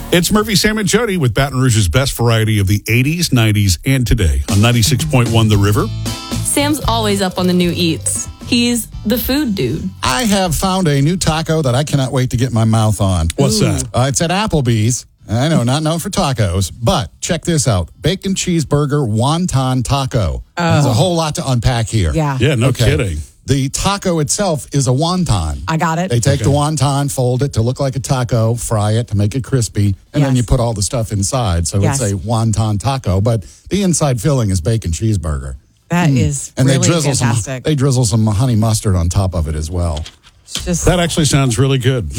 It's Murphy, Sam, and Jody with Baton Rouge's best variety of the 80s, 90s, and today on 96.1 The River. Sam's always up on the new eats. He's the food dude. I have found a new taco that I cannot wait to get my mouth on. What's that? It's at Applebee's. I know, not known for tacos, but check this out. Bacon cheeseburger wonton taco. There's a whole lot to unpack here. Yeah. Yeah, no kidding. The taco itself is a wonton. I got it. They take the wonton, fold it to look like a taco, fry it to make it crispy, and then Yes. you put all the stuff inside. So Yes. it's a wonton taco, but the inside filling is bacon cheeseburger. That is And really they drizzle fantastic. they drizzle some honey mustard on top of it as well. It's just, That actually sounds really good.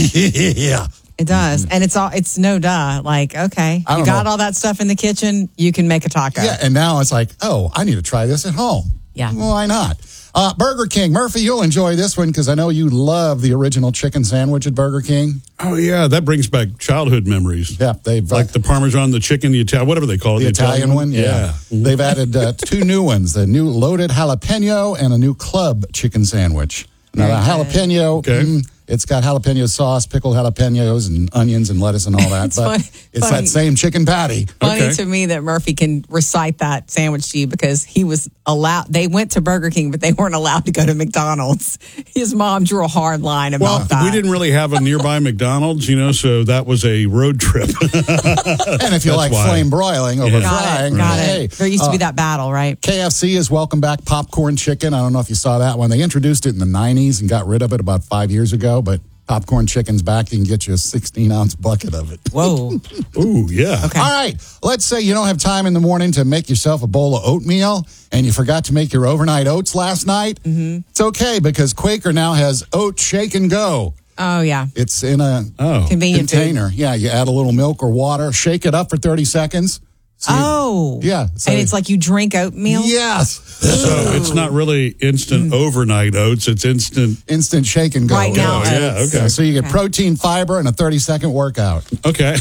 Yeah. it does. And it's no duh. Like, okay, I you don't got know. all that stuff in the kitchen, you can make a taco. Yeah, and now it's like, oh, I need to try this at home. Yeah. Well, why not? Burger King. Murphy, you'll enjoy this one because I know you love the original chicken sandwich at Burger King. Oh, yeah, that brings back childhood memories. Yeah, they've Like the Parmesan, the chicken, the Italian, whatever they call it. the Italian one. Yeah. They've added two new ones, the new loaded jalapeno and a new club chicken sandwich. Now, the jalapeno, Okay. it's got jalapeno sauce, pickled jalapenos, and onions and lettuce and all that. It's but funny. that same chicken patty. Funny Okay. to me that Murphy can recite that sandwich to you because he was allowed. They went to Burger King, but they weren't allowed to go to McDonald's. His mom drew a hard line about Well, that. we didn't really have a nearby McDonald's, so that was a road trip. And if you like why. flame broiling over frying, Got hey, it. There used to be that battle, right? KFC has welcomed back popcorn chicken. I don't know if you saw that one. They introduced it in the 90s and got rid of it about 5 years ago, but popcorn chicken's back. You can get you a 16-ounce bucket of it. Whoa. Ooh, yeah. Okay. All right, let's say you don't have time in the morning to make yourself a bowl of oatmeal and you forgot to make your overnight oats last night. Mm-hmm. It's okay because Quaker now has Oat Shake and Go. Oh, yeah. It's in a Convenient container. Yeah, you add a little milk or water, shake it up for 30 seconds. So Yeah. so- And it's like you drink oatmeal? Yes. So it's not really instant overnight oats. It's instant. Instant shake and go. Right now. Oh, yeah, oats. okay. So you get protein, fiber, and a 30-second workout. Okay.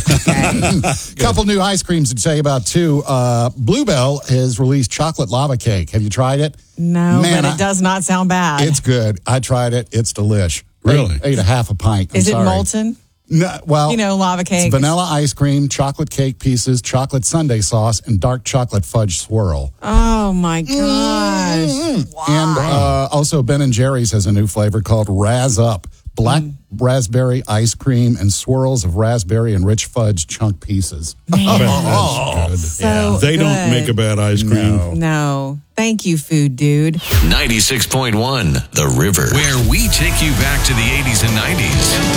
Couple new ice creams to tell you about, too. Bluebell has released chocolate lava cake. Have you tried it? No, Man, but it does not sound bad. It's good. I tried it. It's delish. Really? Ate a half a pint. Is I'm it sorry. molten? No, well, Lava cake. it's vanilla ice cream, chocolate cake pieces, chocolate sundae sauce, and dark chocolate fudge swirl. Oh, my gosh. And also Ben & Jerry's has a new flavor called Razz Up. Black raspberry ice cream and swirls of raspberry and rich fudge chunk pieces. That's good. So They don't good. make a bad ice cream. No. Thank you, food dude. 96.1 The River, where we take you back to the 80s and 90s.